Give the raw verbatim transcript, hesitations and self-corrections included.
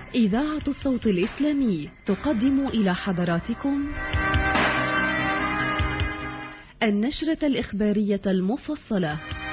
إذاعة الصوت الإسلامي تقدم إلى حضراتكم النشرة الإخبارية المفصلة